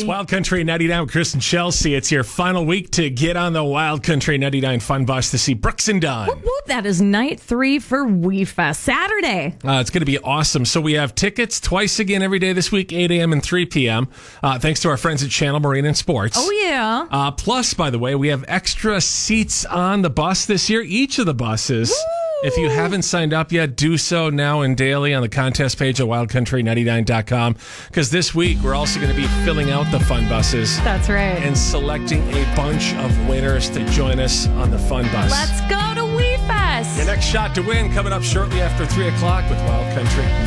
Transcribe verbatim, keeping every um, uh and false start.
Wild Country ninety-nine with Chris and Chelsea. It's your final week to get on the Wild Country ninety-nine Fun Bus to see Brooks and Dunn. Whoop, whoop. That is night three for We Fest, Saturday. Uh, it's going to be awesome. So we have tickets twice again every day this week, eight a.m. and three p.m. Uh, thanks to our friends at Channel Marine and Sports. Oh, yeah. Uh, plus, by the way, we have extra seats on the bus this year, each of the buses. Woo! If you haven't signed up yet, do so now and daily on the contest page at wild country ninety-nine dot com. Because this week, we're also going to be filling out the fun buses. That's right. And selecting a bunch of winners to join us on the fun bus. Let's go to We Fest. Your next shot to win coming up shortly after three o'clock with Wild Country